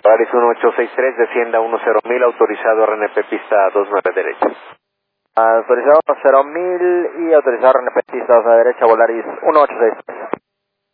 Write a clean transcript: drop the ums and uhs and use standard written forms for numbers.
Polaris 1863, descienda 10.000, autorizado RNP pista 29 derecha. Autorizado 10.000 y autorizado RNP pista 29 derecha, Volaris 1863.